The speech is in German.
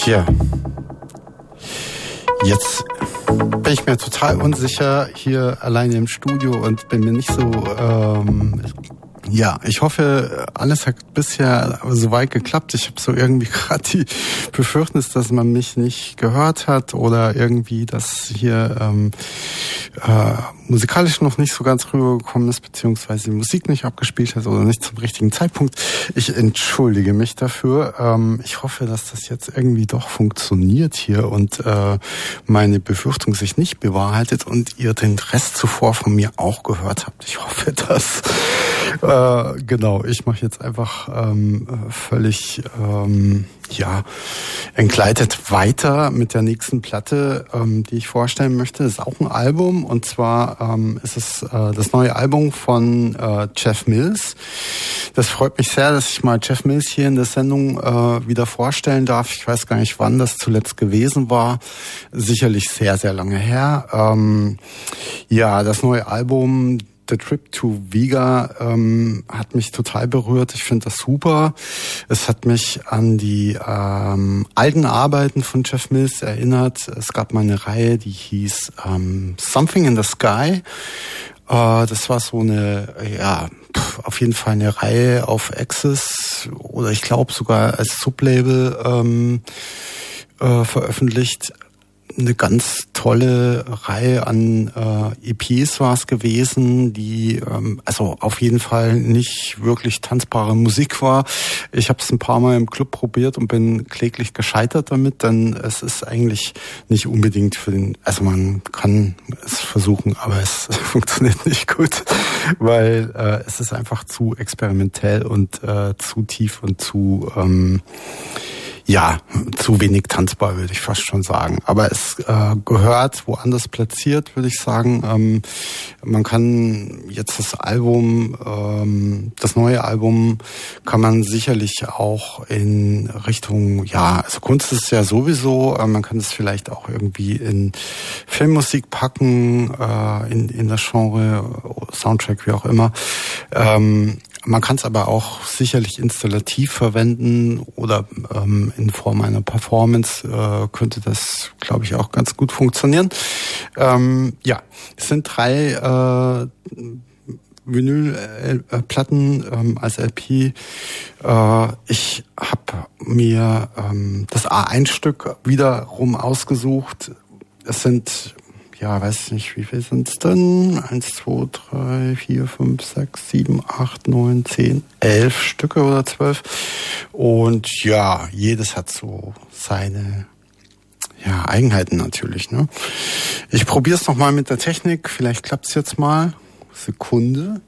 Tja, jetzt bin ich mir total unsicher hier alleine im Studio und bin mir nicht so, ja, ich hoffe, alles hat bisher soweit geklappt. Ich habe so irgendwie gerade die Befürchtnis, dass man mich nicht gehört hat oder irgendwie, dass hier musikalisch noch nicht so ganz rübergekommen ist, beziehungsweise die Musik nicht abgespielt hat oder nicht zum richtigen Zeitpunkt. Ich entschuldige mich dafür. Ich hoffe, dass das jetzt irgendwie doch funktioniert hier und meine Befürchtung sich nicht bewahrheitet und ihr den Rest zuvor von mir auch gehört habt. Ich hoffe, dass genau, ich mache jetzt einfach völlig entgleitet weiter mit der nächsten Platte, die ich vorstellen möchte. Das ist auch ein Album und zwar ist es das neue Album von Jeff Mills. Das freut mich sehr, dass ich mal Jeff Mills hier in der Sendung wieder vorstellen darf. Ich weiß gar nicht, wann das zuletzt gewesen war. Sicherlich sehr, sehr lange her. Das neue Album The Trip to Viga hat mich total berührt. Ich finde das super. Es hat mich an die alten Arbeiten von Jeff Mills erinnert. Es gab mal eine Reihe, die hieß Something in the Sky. Das war so eine, auf jeden Fall eine Reihe auf Axis oder ich glaube sogar als Sublabel veröffentlicht. Eine ganz tolle Reihe an EPs war es gewesen, die also auf jeden Fall nicht wirklich tanzbare Musik war. Ich habe es ein paar Mal im Club probiert und bin kläglich gescheitert damit, denn es ist eigentlich nicht unbedingt für den, also man kann es versuchen, aber es funktioniert nicht gut, weil es ist einfach zu experimentell und zu tief und zu zu wenig tanzbar, würde ich fast schon sagen. Aber es gehört woanders platziert, würde ich sagen. Man kann jetzt das Album, das neue Album, kann man sicherlich auch in Richtung, also Kunst ist ja sowieso, man kann es vielleicht auch irgendwie in Filmmusik packen, in das Genre, Soundtrack, wie auch immer. Man kann es aber auch sicherlich installativ verwenden oder in Form einer Performance könnte das, glaube ich, auch ganz gut funktionieren. Es sind 3 Vinylplatten als LP. Ich habe mir das A1-Stück wiederum ausgesucht. Es sind weiß nicht, wie viel sind es denn? 1, 2, 3, 4, 5, 6, 7, 8, 9, 10, 11 Stücke oder 12. Und jedes hat so seine Eigenheiten natürlich, ne? Ich probiere es nochmal mit der Technik. Vielleicht klappt es jetzt mal. Sekunde.